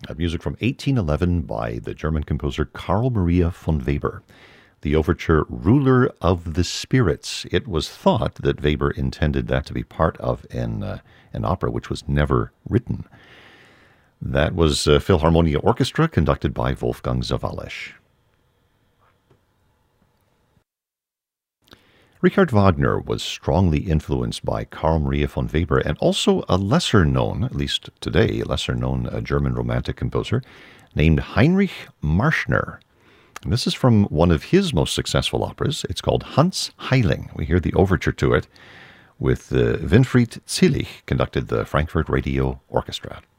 Music from 1811 by the German composer Carl Maria von Weber. The overture Ruler of the Spirits. It was thought that Weber intended that to be part of an opera which was never written. That was Philharmonia Orchestra conducted by Wolfgang Sawallisch. Richard Wagner was strongly influenced by Carl Maria von Weber and also a lesser-known, at least today, lesser-known German romantic composer named Heinrich Marschner. And this is from one of his most successful operas. It's called Hans Heiling. We hear the overture to it with Winfried Zillich conducted the Frankfurt Radio Orchestra.